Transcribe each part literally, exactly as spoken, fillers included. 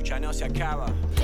lucha no se acaba.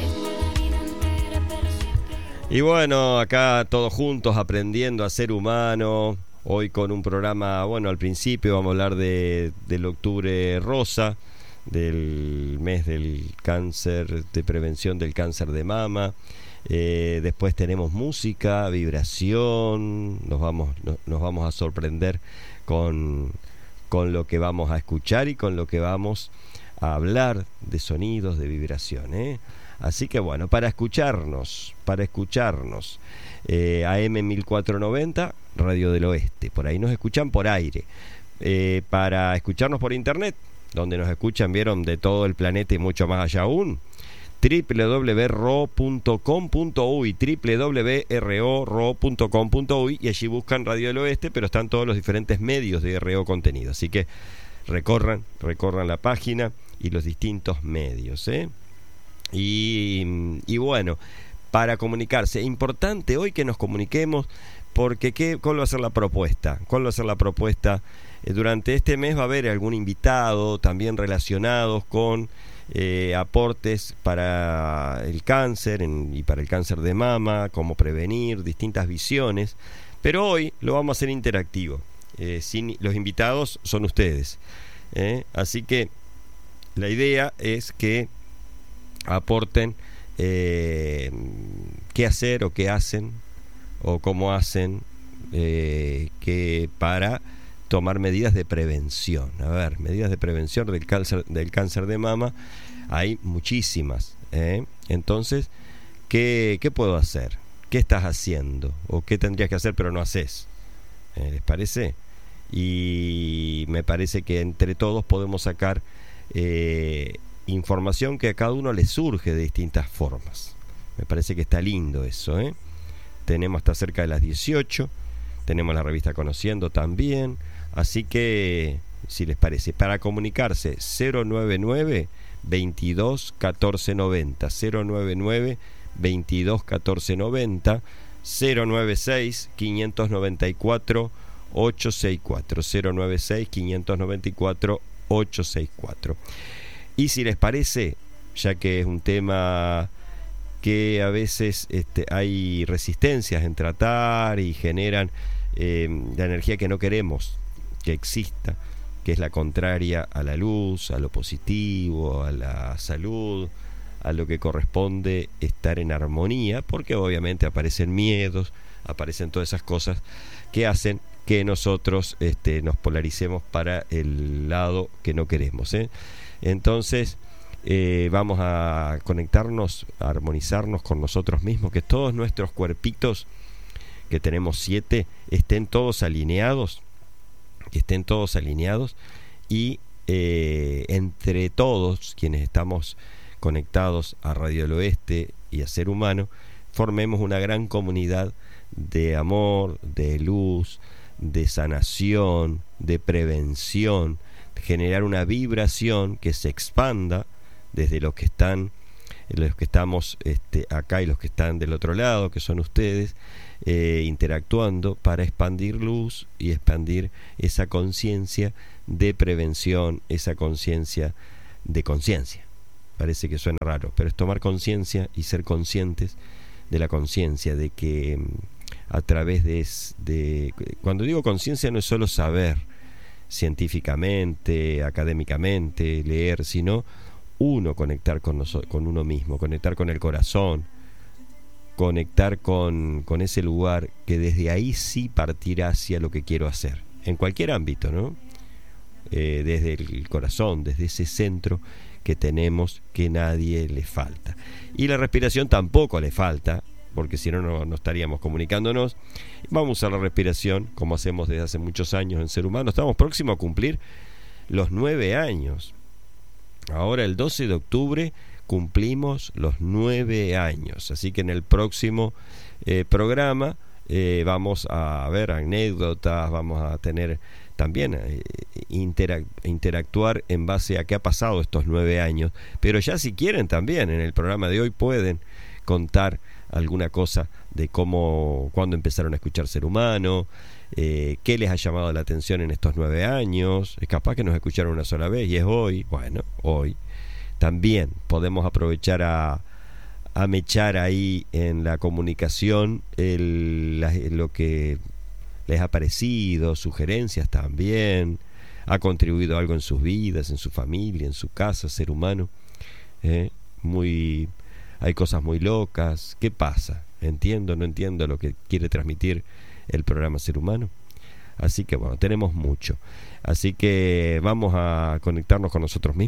Y bueno, acá todos juntos aprendiendo a ser humano. Hoy con un programa, bueno, al principio vamos a hablar de, del octubre rosa, del mes del cáncer, de prevención del cáncer de mama. Eh, después tenemos música, vibración, nos vamos, no, nos vamos a sorprender con, con lo que vamos a escuchar y con lo que vamos a hablar de sonidos, de vibración, ¿eh? Así que bueno, para escucharnos, para escucharnos, eh, A M mil cuatrocientos noventa, Radio del Oeste, por ahí nos escuchan por aire. Eh, para escucharnos por internet, donde nos escuchan, vieron, de todo el planeta y mucho más allá aún, doble u doble u doble u punto r o punto com punto u y doble u doble u doble u punto r o punto com punto u y y allí buscan Radio del Oeste, pero están todos los diferentes medios de R O contenido, así que recorran, recorran la página y los distintos medios, ¿eh? Y, y bueno, para comunicarse, importante hoy que nos comuniquemos, porque ¿qué, ¿cuál va a ser la propuesta? ¿Cuál va a ser la propuesta? Eh, durante este mes va a haber algún invitado también relacionados con eh, aportes para el cáncer en, y para el cáncer de mama, cómo prevenir, distintas visiones, pero hoy lo vamos a hacer interactivo. Eh, sin, los invitados son ustedes, ¿eh? Así que la idea es que aporten eh, qué hacer o qué hacen o cómo hacen eh, que para tomar medidas de prevención. A ver, medidas de prevención del cáncer, del cáncer de mama hay muchísimas, ¿eh? Entonces, ¿qué, ¿qué puedo hacer? ¿Qué estás haciendo? ¿O qué tendrías que hacer pero no haces? ¿Eh? ¿Les parece? Y me parece que entre todos podemos sacar eh, información que a cada uno le surge de distintas formas. Me parece que está lindo eso, ¿eh? Tenemos hasta cerca de las dieciocho, tenemos la revista Conociendo también, así que si les parece, para comunicarse cero noventa y nueve, veintidós, catorce noventa, cero noventa y nueve, veintidós, catorce noventa, cero noventa y seis, quinientos noventa y cuatro, ochocientos sesenta y cuatro, cero noventa y seis, quinientos noventa y cuatro, ochocientos sesenta y cuatro. Y si les parece, ya que es un tema que a veces este, hay resistencias en tratar y generan eh, la energía que no queremos que exista, que es la contraria a la luz, a lo positivo, a la salud, a lo que corresponde estar en armonía, porque obviamente aparecen miedos, aparecen todas esas cosas que hacen que nosotros este, nos polaricemos para el lado que no queremos, ¿eh? Entonces eh, vamos a conectarnos, a armonizarnos con nosotros mismos, que todos nuestros cuerpitos, que tenemos siete, estén todos alineados, que estén todos alineados y eh, entre todos quienes estamos conectados a Radio del Oeste y a Ser Humano, formemos una gran comunidad de amor, de luz, de sanación, de prevención, generar una vibración que se expanda desde los que están, los que estamos este, acá y los que están del otro lado, que son ustedes, eh, interactuando para expandir luz y expandir esa conciencia de prevención, esa conciencia de conciencia. Parece que suena raro, pero es tomar conciencia y ser conscientes de la conciencia, de que a través de, de cuando digo conciencia no es solo saber científicamente, académicamente, leer, sino uno conectar con, nosotros, con uno mismo, conectar con el corazón, conectar con, con ese lugar que desde ahí sí partirá hacia lo que quiero hacer, en cualquier ámbito, ¿no? Eh, desde el corazón, desde ese centro que tenemos, que nadie le falta. Y la respiración tampoco le falta, porque si no, no estaríamos comunicándonos. Vamos a usar la respiración como hacemos desde hace muchos años en Ser Humano. Estamos próximos a cumplir los nueve años. Ahora el doce de octubre cumplimos los nueve años. Así que en el próximo eh, programa eh, vamos a ver anécdotas, vamos a tener también eh, interac- interactuar en base a qué ha pasado estos nueve años. Pero ya si quieren también en el programa de hoy pueden contar alguna cosa de cómo, cuándo empezaron a escuchar Ser Humano, eh, qué les ha llamado la atención en estos nueve años. Es capaz que nos escucharon una sola vez y es hoy, bueno, hoy. también podemos aprovechar a, a mechar ahí en la comunicación el, la, lo que les ha parecido, sugerencias también, ha contribuido algo en sus vidas, en su familia, en su casa, ser humano. ¿eh? Muy, hay cosas muy locas. ¿Qué pasa? Entiendo, no entiendo lo que quiere transmitir el programa Ser Humano. Así que bueno, tenemos mucho. Así que vamos a conectarnos con nosotros mismos.